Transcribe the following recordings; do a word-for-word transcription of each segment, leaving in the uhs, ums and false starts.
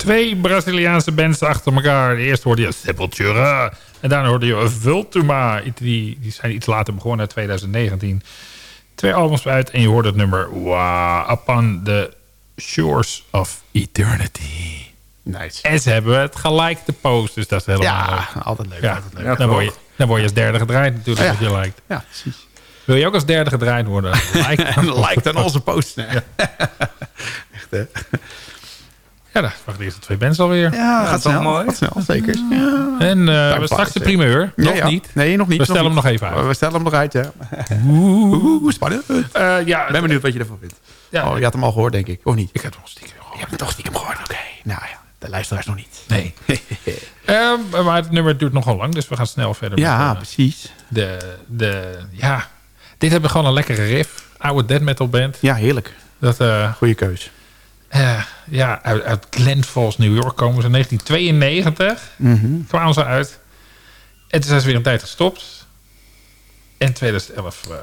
Twee Braziliaanse bands achter elkaar. De eerste hoorde je Sepultura. En daarna hoorde je Vultuma. Die, die zijn iets later begonnen in twintig negentien. Twee albums uit en je hoort het nummer wow, Upon the Shores of Eternity. Nice. En ze hebben het gelijk te post, dus dat is helemaal Ja, leuk. altijd leuk. Ja, Altijd leuk. Ja, dan, word je, toch? dan word je als derde gedraaid natuurlijk, Ja. als je lijkt. Ja, precies. Wil je ook als derde gedraaid worden? Like En lijkt aan onze post. Nee. Ja. Echt, hè? Ja, dat waren de eerste twee bands alweer. Ja, gaat toch snel. mooi? Gaat snel, zeker. Ja. En uh, we Time straks de flies, hè. primeur. Nog Ja, ja. niet. Nee, nog niet. We stellen niet. hem nog even uit. We stellen hem nog uit, ja. Oeh, spannend. Ik Uh, ja, ben benieuwd wat je ervan vindt. ja, Oh, je had hem al gehoord, denk ik. Of niet? ik heb het nog stiekem Je gehoord. hebt hem toch stiekem gehoord, oké. Nou ja, de luisteraars nog niet. Nee. um, maar het nummer duurt nogal lang, dus we gaan snel verder. Ja, met, uh, precies. de, de, ja, dit hebben we gewoon een lekkere riff. Oude death metal band. Ja, heerlijk. Dat, uh, Goeie keus. uh, ja, uit, uit Glens Falls, New York komen ze in negentien tweeënnegentig. Mm-hmm. Kwamen ze uit. En toen zijn ze weer een tijd gestopt. En twintig elf... Uh,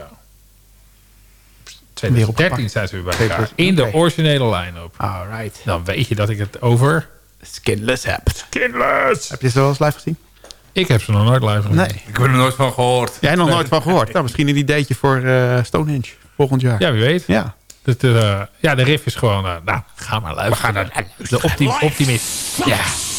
twintig dertien zijn ze weer bij elkaar. In de Oké. originele line-up. Alright. Dan weet je dat ik het over... Skinless hebt. Skinless! Heb je ze wel eens live gezien? Ik heb ze nog nooit live gezien. Nee. Ik heb er nooit van gehoord. Jij nog nooit van gehoord? Nou, misschien een ideetje voor uh, Stonehenge volgend jaar. Ja, wie weet. Ja. Dat, uh, ja, de riff is gewoon... Uh, nou, ga maar luisteren. We gaan er De optim optimist. Ja.